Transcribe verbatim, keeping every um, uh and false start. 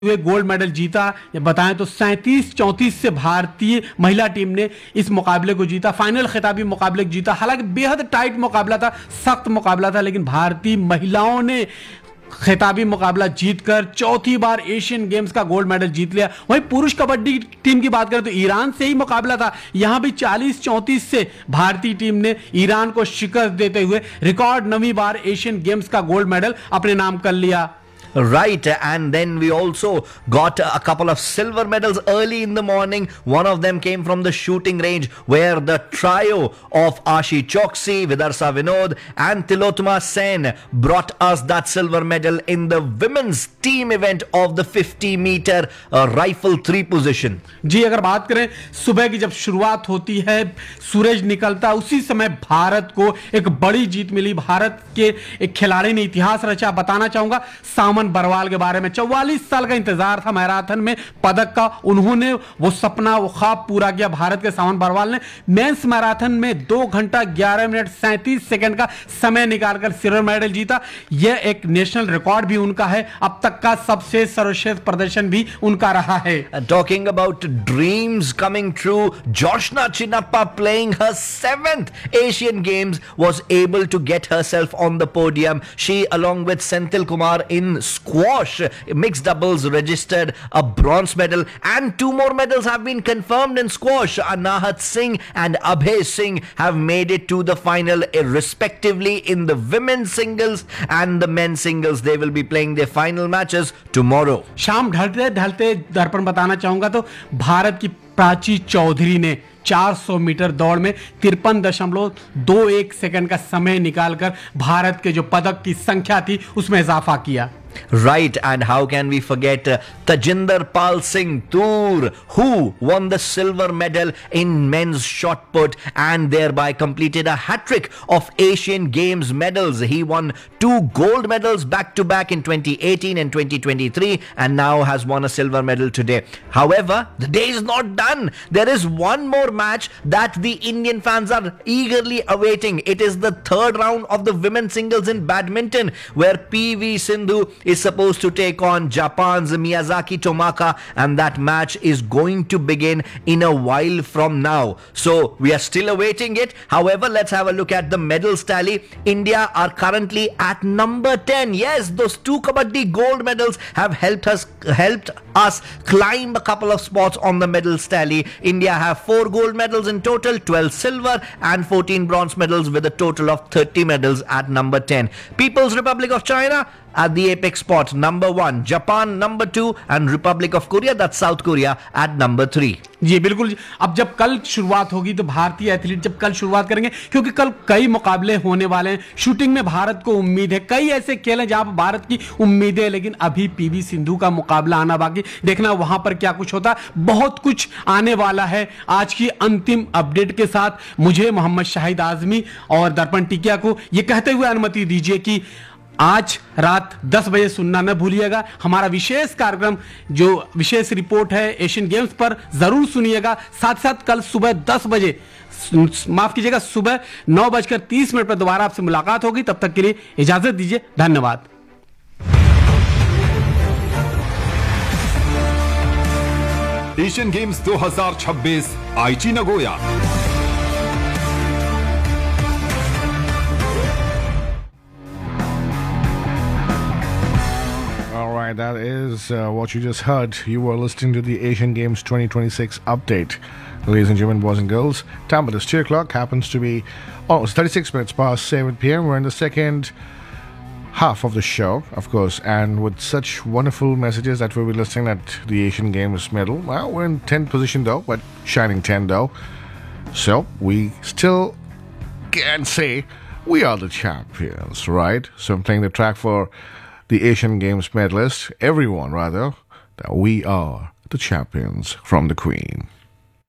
हुए gold medal जीता। ये बताएं तो सैंतीस चौंतीस से भारतीय महिला टीम ने इस मुकाबले को जीता, फाइनल खिताबी मुकाबले को जीता। हालांकि बेहद टाइट मुकाबला था, सख्त मुकाबला था, लेकिन भारतीय महिलाओं ने खिताबी मुकाबला जीतकर चौथी बार एशियन गेम्स का गोल्ड मेडल जीत लिया। वहीं पुरुष कबड्डी टीम की बात करें तो ईरान से ही मुकाबला था, यहां भी चालीस चौंतीस से भारतीय टीम ने ईरान को शिकस्त देते हुए रिकॉर्ड नवीं बार एशियन गेम्स का गोल्ड मेडल अपने नाम कर लिया। Right, and then we also got a couple of silver medals early in the morning. One of them came from the shooting range, where the trio of Ashi Choksi, Vidarsa Vinod and Tilotma Sen brought us that silver medal in the women's team event of the fifty meter uh, rifle three position. जी, अगर बात करें सुबह की जब शुरुआत होती है, सूरज निकलता, उसी समय भारत को एक बड़ी जीत मिली। भारत के एक खिलाड़ी ने इतिहास रचा। बताना चाहूंगा सामन बरवाल के बारे में। चौवालीस साल का इंतजार था मैराथन में पदक का, उन्होंने वो सपना, वो ख्वाब पूरा किया। भारत के सामन बरवाल ने मेंस मैराथन में दो घंटा ग्यारह मिनट सैंतीस सेकंड का समय निकालकर सिल्वर मेडल जीता। यह एक नेशनल रिकॉर्ड भी उनका है, अब तक का सबसे सर्वश्रेष्ठ प्रदर्शन भी उनका रहा है। Talking about dreams coming true, Joshna Chinnappa, playing her seventh Asian Games, was able to get herself on the podium. She, along with Senthil Kumar in squash mixed doubles, registered a bronze medal, and two more medals have been confirmed in squash. Anahat Singh and Abhay Singh have made it to the final respectively in the women's singles and the men's singles. They will be playing their final matches tomorrow. शाम ढलते ढलते दर्पण बताना चाहूंगा तो भारत की प्राची चौधरी ने चार सौ मीटर दौड़ में तिरपन दशमलव दो एक सेकंड का समय निकालकर भारत के जो पदक की संख्या थी उसमें इजाफा किया। Right, and how can we forget uh, Tajinder Pal Singh Toor, who won the silver medal in men's shot put and thereby completed a hat-trick of Asian Games medals. He won two gold medals back-to-back in twenty eighteen and twenty twenty-three and now has won a silver medal today. However, the day is not done. There is one more match that the Indian fans are eagerly awaiting. It is the third round of the women's singles in badminton, where P V Sindhu is supposed to take on Japan's Miyazaki Tomaka, and that match is going to begin in a while from now. So we are still awaiting it. However, let's have a look at the medals tally. India are currently at number ten. Yes, those two Kabaddi gold medals have helped us helped us climb a couple of spots on the medals tally. India have four gold medals in total, twelve silver and fourteen bronze medals, with a total of thirty medals at number ten. People's Republic of China at the apex spot number one, Japan number two, and Republic of Korea, that's South Korea, at number three. जी बिल्कुल। अब जब कल शुरुआत होगी तो भारतीय athlete जब कल शुरुआत करेंगे, क्योंकि कल कई मुकाबले होने वाले हैं। शूटिंग में भारत को उम्मीद है, कई ऐसे खेल हैं जहां पर भारत की उम्मीदें, लेकिन अभी पीवी सिंधु का मुकाबला आना बाकी। देखना वहां पर क्या कुछ होता, बहुत कुछ आने वाला है। आज की अंतिम अपडेट के साथ मुझे मोहम्मद शाहिद आजमी और दर्पण टिकिया को ये कहते हुए अनुमति दीजिए कि आज रात दस बजे सुनना न भूलिएगा। हमारा विशेष कार्यक्रम, जो विशेष रिपोर्ट है एशियन गेम्स पर, जरूर सुनिएगा। साथ साथ कल सुबह दस बजे, माफ कीजिएगा, सुबह नौ बजकर तीस मिनट पर दोबारा आपसे मुलाकात होगी। तब तक के लिए इजाजत दीजिए, धन्यवाद। एशियन गेम्स दो हज़ार छब्बीस आईची Nagoya. Alright, that is uh, what you just heard. You were listening to the Asian Games twenty twenty-six update. Ladies and gentlemen, boys and girls, time at this two o'clock happens to be almost thirty-six minutes past seven p.m. We're in the second half of the show, of course, and with such wonderful messages that we'll be listening at the Asian Games medal. Well, we're in tenth position though, but shining ten though. So we still can say we are the champions, right? So I'm playing the track for the Asian Games medalists, everyone rather, that we are the champions from the Queen.